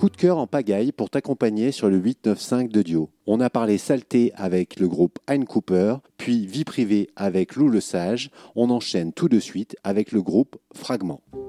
Coup de cœur en pagaille pour t'accompagner sur le 895 de Dio. On a parlé saleté avec le groupe Hein Cooper, puis vie privée avec Lou Le Sage. On enchaîne tout de suite avec le groupe Fragment.